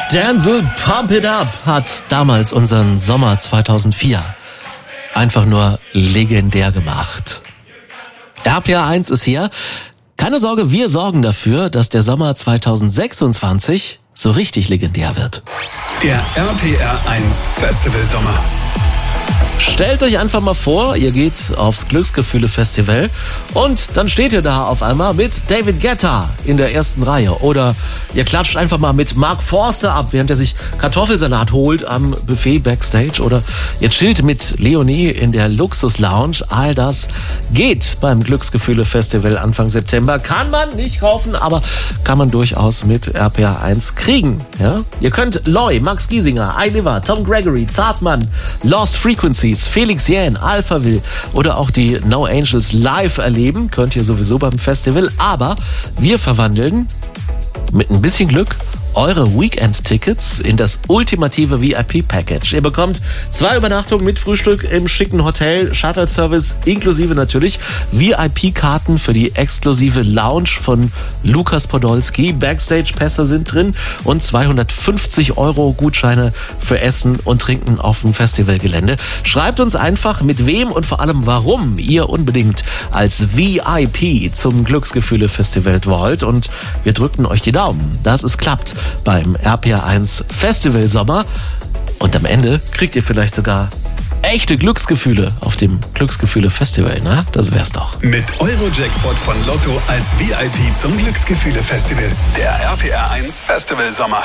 Denzel Pump It Up hat damals unseren Sommer 2004 einfach nur legendär gemacht. RPR 1 ist hier. Keine Sorge, wir sorgen dafür, dass der Sommer 2026 so richtig legendär wird. Der RPR 1 Festival Sommer. Stellt euch einfach mal vor, ihr geht aufs Glücksgefühle-Festival und dann steht ihr da auf einmal mit David Guetta in der ersten Reihe. Oder ihr klatscht einfach mal mit Mark Forster ab, während er sich Kartoffelsalat holt am Buffet Backstage. Oder ihr chillt mit Leonie in der Luxus-Lounge. All das geht beim Glücksgefühle-Festival Anfang September. Kann man nicht kaufen, aber kann man durchaus mit RPR 1 kriegen. Ja? Ihr könnt Loy, Max Giesinger, Eiliver, Tom Gregory, Zartmann, Lost Frequencies, Felix Jähn, Alphaville oder auch die No Angels live erleben. Könnt ihr sowieso beim Festival. Aber wir verwandeln mit ein bisschen Glück eure Weekend-Tickets in das ultimative VIP-Package. Ihr bekommt 2 Übernachtungen mit Frühstück im schicken Hotel, Shuttle-Service inklusive natürlich VIP-Karten für die exklusive Lounge von Lukas Podolski. Backstage-Pässe sind drin und 250 € Gutscheine für Essen und Trinken auf dem Festivalgelände. Schreibt uns einfach, mit wem und vor allem warum ihr unbedingt als VIP zum Glücksgefühle-Festival wollt und wir drücken euch die Daumen, dass es klappt beim RPR 1 Festival Sommer. Und am Ende kriegt ihr vielleicht sogar echte Glücksgefühle auf dem Glücksgefühle Festival, ne? Das wär's doch. Mit Eurojackpot von Lotto als VIP zum Glücksgefühle Festival. Der RPR 1 Festival Sommer.